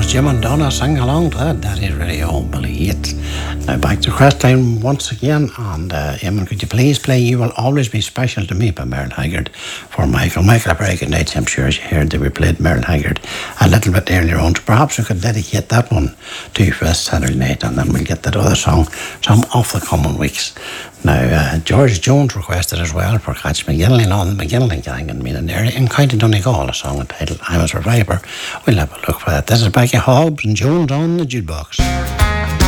Jim and Donna sang along to that. That is really unbelievable. Now back to Crestline once again. And Eamon, could you please play You Will Always Be Special to Me by Merle Haggard for Michael. Michael at Breaking Nights, I'm sure as you heard that we played Merle Haggard a little bit earlier on. So perhaps we could dedicate that one to you for this Saturday night, and then we'll get that other song some of the coming weeks. Now, George Jones requested as well for Catch McGinley on the McGinley Gang in Meanan area in County Donegal, a song entitled I'm a Survivor. We'll have a look for that. This is Becky Hobbs and Jones on the jukebox.